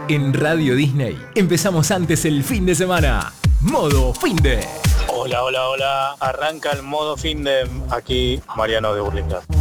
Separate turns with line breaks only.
En Radio Disney empezamos antes el fin de semana. Modo Finde.
Hola, hola, hola. Arranca el modo Finde. Aquí Mariano de Burlingame.